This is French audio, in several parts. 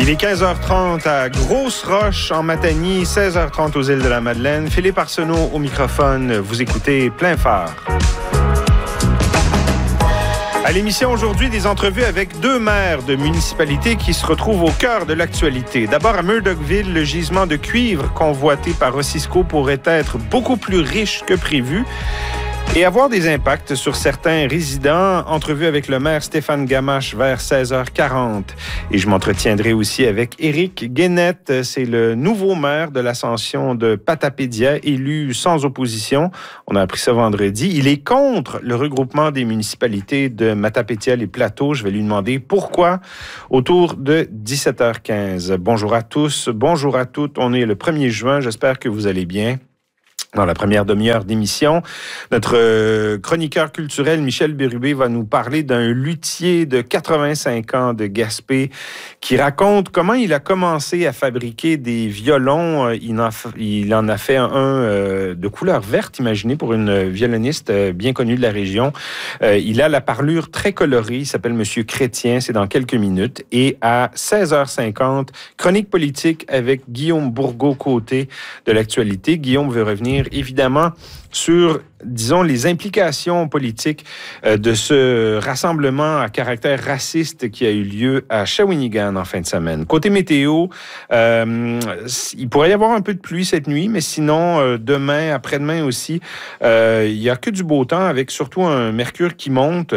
Il est 15h30 à Grosse-Roche, en Matagny, 16h30 aux îles de la Madeleine. Philippe Arsenault au microphone. Vous écoutez Plein Phare. À l'émission aujourd'hui, des entrevues avec deux maires de municipalités qui se retrouvent au cœur de l'actualité. D'abord, à Murdochville, le gisement de cuivre convoité par Osisko pourrait être beaucoup plus riche que prévu et avoir des impacts sur certains résidents. Entrevue avec le maire Stéphane Gamache vers 16h40. Et je m'entretiendrai aussi avec Éric Guénette. C'est le nouveau maire de l'Ascension de Patapédia, élu sans opposition. On a appris ça vendredi. Il est contre le regroupement des municipalités de Matapédia et Plateau. Je vais lui demander pourquoi autour de 17h15. Bonjour à tous, bonjour à toutes. On est le 1er juin. J'espère que vous allez bien. Dans la première demi-heure d'émission, notre chroniqueur culturel Michel Bérubé va nous parler d'un luthier de 85 ans de Gaspé qui raconte comment il a commencé à fabriquer des violons. Il en a fait un de couleur verte, imaginez, pour une violoniste bien connue de la région. Il a la parlure très colorée. Il s'appelle Monsieur Chrétien. C'est dans quelques minutes. Et à 16h50, chronique politique avec Guillaume Bourgault-Côté de l'actualité. Guillaume veut revenir évidemment sur, disons, les implications politiques de ce rassemblement à caractère raciste qui a eu lieu à Shawinigan en fin de semaine. Côté météo, il pourrait y avoir un peu de pluie cette nuit, mais sinon, demain, après-demain aussi, il n'y a que du beau temps avec surtout un mercure qui monte.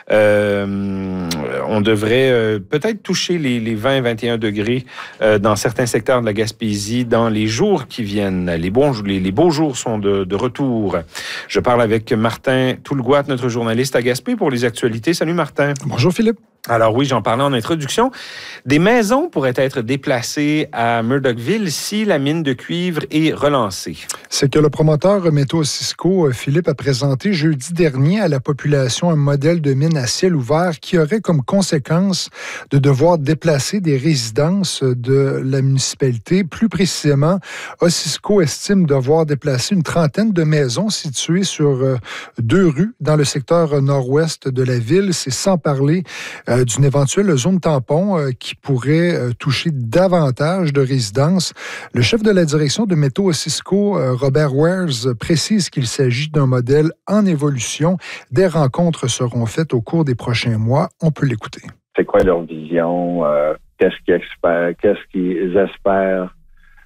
On devrait peut-être toucher les 20-21 degrés dans certains secteurs de la Gaspésie dans les jours qui viennent. Les beaux jours sont de retour. Je parle avec Martin Toulgoat, notre journaliste à Gaspé pour les actualités. Salut Martin. Bonjour Philippe. Alors oui, j'en parlais en introduction. Des maisons pourraient être déplacées à Murdochville si la mine de cuivre est relancée. C'est que le promoteur Métaux Osisko, Philippe, a présenté jeudi dernier à la population un modèle de mine à ciel ouvert qui aurait comme conséquence de devoir déplacer des résidences de la municipalité. Plus précisément, Osisko estime devoir déplacer une trentaine de maisons situées sur 2 rues dans le secteur nord-ouest de la ville. C'est sans parler d'une éventuelle zone tampon qui pourrait toucher davantage de résidences. Le chef de la direction de Métaux Osisko, Robert Wares, précise qu'il s'agit d'un modèle en évolution. Des rencontres seront faites au cours des prochains mois. On peut l'écouter. C'est quoi leur vision? Qu'est-ce qu'ils espèrent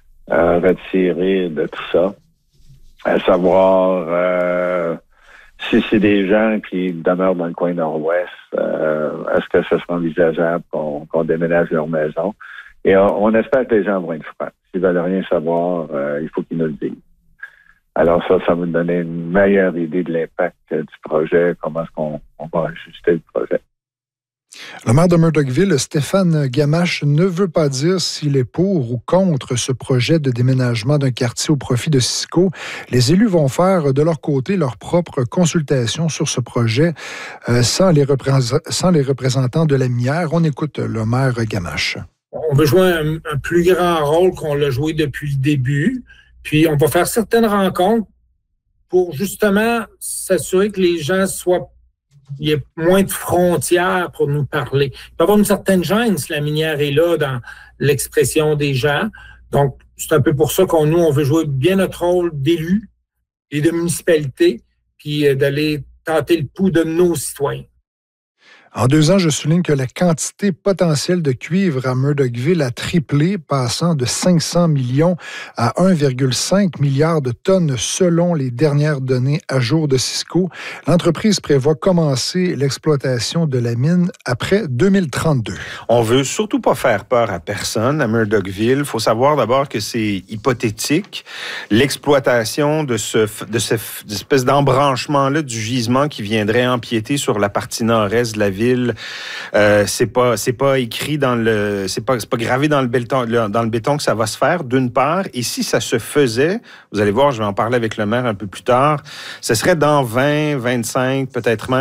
retirer de tout ça? À savoir... si c'est des gens qui demeurent dans le coin nord-ouest, est-ce que ce sera envisageable qu'on déménage leur maison? Et on espère que les gens vont être francs. S'ils veulent rien savoir, il faut qu'ils nous le disent. Alors ça va nous donner une meilleure idée de l'impact du projet, comment est-ce qu'on va ajuster le projet. Le maire de Murdochville, Stéphane Gamache, ne veut pas dire s'il est pour ou contre ce projet de déménagement d'un quartier au profit de Osisko. Les élus vont faire de leur côté leur propre consultation sur ce projet sans les représentants de la minière. On écoute le maire Gamache. On veut jouer un plus grand rôle qu'on l'a joué depuis le début. Puis on va faire certaines rencontres pour justement s'assurer que les gens soient... Il y a moins de frontières pour nous parler. Il peut y avoir une certaine gêne si la minière est là dans l'expression des gens. Donc, c'est un peu pour ça on veut jouer bien notre rôle d'élus et de municipalité, puis d'aller tenter le pouls de nos citoyens. En 2 ans, je souligne que la quantité potentielle de cuivre à Murdochville a triplé, passant de 500 millions à 1,5 milliard de tonnes selon les dernières données à jour de Osisko. L'entreprise prévoit commencer l'exploitation de la mine après 2032. On veut surtout pas faire peur à personne à Murdochville. Il faut savoir d'abord que c'est hypothétique. L'exploitation de cette espèce d'embranchement-là du gisement qui viendrait empiéter sur la partie nord-est de la ville. C'est pas écrit dans le, c'est pas gravé dans le béton que ça va se faire, d'une part. Et si ça se faisait, vous allez voir, je vais en parler avec le maire un peu plus tard, ce serait dans 20, 25, peut-être même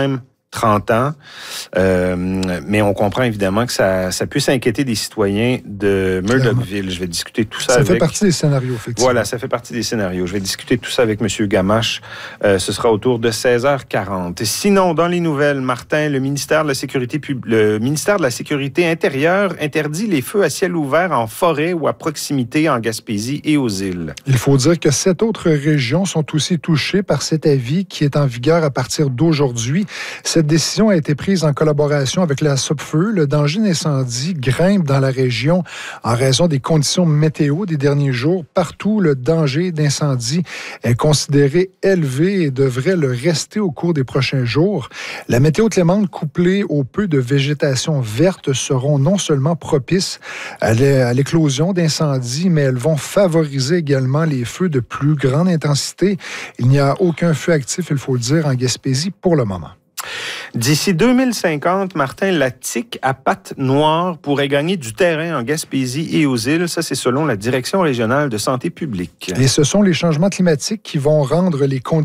30 ans. Mais on comprend évidemment que ça puisse inquiéter des citoyens de Murdochville. Je vais discuter tout ça avec... Ça fait partie des scénarios, effectivement. Voilà, ça fait partie des scénarios. Je vais discuter tout ça avec M. Gamache. Ce sera autour de 16h40. Sinon, dans les nouvelles, Martin, le ministère de la Sécurité intérieure interdit les feux à ciel ouvert en forêt ou à proximité en Gaspésie et aux îles. Il faut dire que 7 autres régions sont aussi touchées par cet avis qui est en vigueur à partir d'aujourd'hui. Cette décision a été prise en collaboration avec la SOPFEU. Le danger d'incendie grimpe dans la région en raison des conditions météo des derniers jours. Partout, le danger d'incendie est considéré élevé et devrait le rester au cours des prochains jours. La météo clémente couplée au peu de végétation verte seront non seulement propices à l'éclosion d'incendies, mais elles vont favoriser également les feux de plus grande intensité. Il n'y a aucun feu actif, il faut le dire, en Gaspésie pour le moment. D'ici 2050, Martin, la tique à pattes noires pourrait gagner du terrain en Gaspésie et aux îles. Ça, c'est selon la Direction régionale de santé publique. Et ce sont les changements climatiques qui vont rendre les conditions